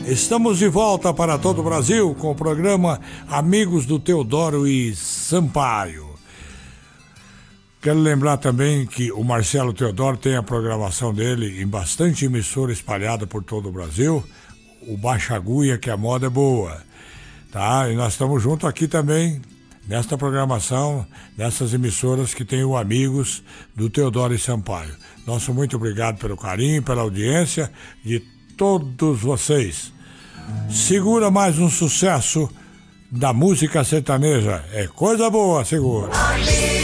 Estamos de volta para todo o Brasil com o programa Amigos do Teodoro e Sampaio. Quero lembrar também que o Marcelo Teodoro tem a programação dele em bastante emissora espalhada por todo o Brasil. O Baixa Agulha, que a moda é boa. Tá? E nós estamos juntos aqui também, nesta programação, nessas emissoras que tem o Amigos do Teodoro e Sampaio. Nosso muito obrigado pelo carinho, pela audiência de todos vocês. Segura mais um sucesso da música sertaneja. É coisa boa, segura.